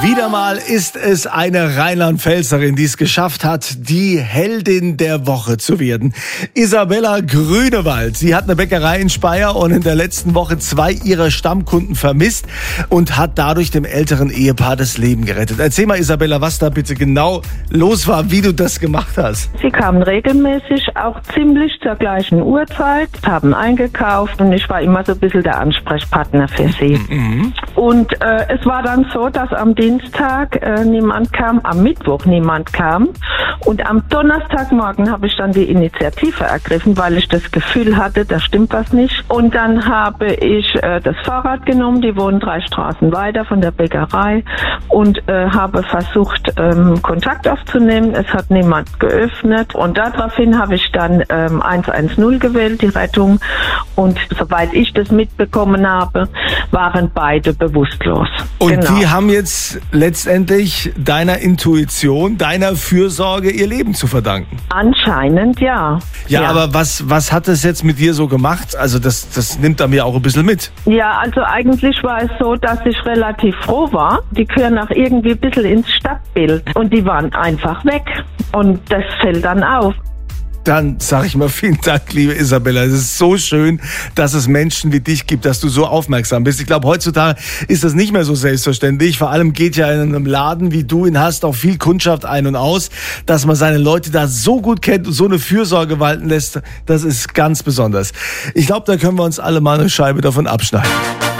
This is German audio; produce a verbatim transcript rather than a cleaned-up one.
Wieder mal ist es eine Rheinland-Pfälzerin, die es geschafft hat, die Heldin der Woche zu werden. Isabella Grünewald. Sie hat eine Bäckerei in Speyer und in der letzten Woche zwei ihrer Stammkunden vermisst und hat dadurch dem älteren Ehepaar das Leben gerettet. Erzähl mal, Isabella, was da bitte genau los war, wie du das gemacht hast. Sie kamen regelmäßig, auch ziemlich zur gleichen Uhrzeit, haben eingekauft und ich war immer so ein bisschen der Ansprechpartner für sie. Mhm. Und äh, es war dann so, dass am Dienstag äh, niemand kam, am Mittwoch niemand kam und am Donnerstagmorgen habe ich dann die Initiative ergriffen, weil ich das Gefühl hatte, da stimmt was nicht. Und dann habe ich äh, das Fahrrad genommen, die wohnen drei Straßen weiter von der Bäckerei und äh, habe versucht, ähm, Kontakt aufzunehmen. Es hat niemand geöffnet und daraufhin habe ich dann ähm, eins eins null gewählt, die Rettung. Und soweit ich das mitbekommen habe, waren beide bewusstlos. Und genau. Die haben jetzt letztendlich deiner Intuition, deiner Fürsorge ihr Leben zu verdanken. Anscheinend ja. Ja, ja. Aber was, was hat es jetzt mit dir so gemacht? Also das, das nimmt er mir auch ein bisschen mit. Ja, also eigentlich war es so, dass ich relativ froh war. Die gehören auch irgendwie ein bisschen ins Stadtbild und die waren einfach weg. Und das fällt dann auf. Dann sage ich mal vielen Dank, liebe Isabella. Es ist so schön, dass es Menschen wie dich gibt, dass du so aufmerksam bist. Ich glaube, heutzutage ist das nicht mehr so selbstverständlich. Vor allem geht ja in einem Laden, wie du ihn hast, auch viel Kundschaft ein und aus. Dass man seine Leute da so gut kennt und so eine Fürsorge walten lässt, das ist ganz besonders. Ich glaube, da können wir uns alle mal eine Scheibe davon abschneiden.